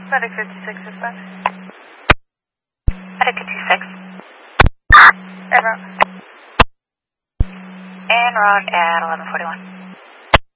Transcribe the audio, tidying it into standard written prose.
Medic 56 dispatch. Medic 56. En route. En route at 1141.